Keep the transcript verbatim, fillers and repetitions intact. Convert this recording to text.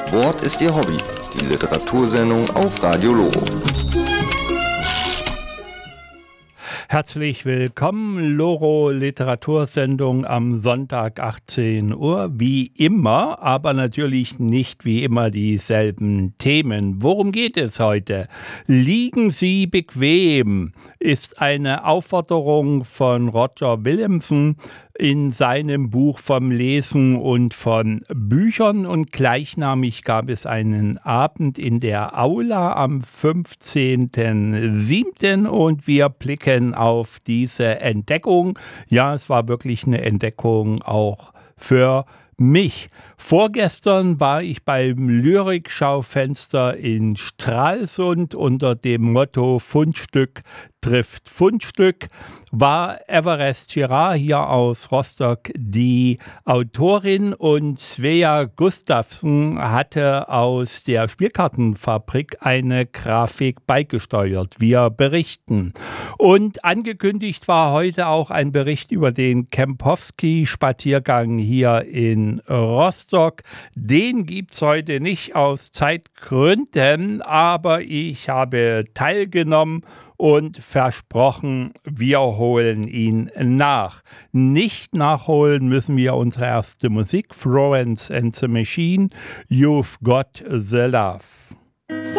Wort ist Ihr Hobby, die Literatursendung auf Radio Loro. Herzlich willkommen, Loro Literatursendung am Sonntag achtzehn Uhr. Wie immer, aber natürlich nicht wie immer dieselben Themen. Worum geht es heute? Liegen Sie bequem ist eine Aufforderung von Roger Williamson in seinem Buch vom Lesen und von Büchern, und gleichnamig gab es einen Abend in der Aula am fünfzehnten siebten und wir blicken auf diese Entdeckung. Ja, es war wirklich eine Entdeckung auch für mich. Vorgestern war ich beim Lyrikschaufenster in Stralsund unter dem Motto Fundstück trifft Fundstück. War Everest Girard hier aus Rostock die Autorin, und Svea Gustafsson hatte aus der Spielkartenfabrik eine Grafik beigesteuert. Wir berichten. Und angekündigt war heute auch ein Bericht über den Kempowski-Spaziergang hier in Rostock. Den gibt's heute nicht aus Zeitgründen, aber ich habe teilgenommen und versprochen, wir holen ihn nach. Nicht nachholen müssen wir unsere erste Musik, Florence and the Machine, You've Got the Love.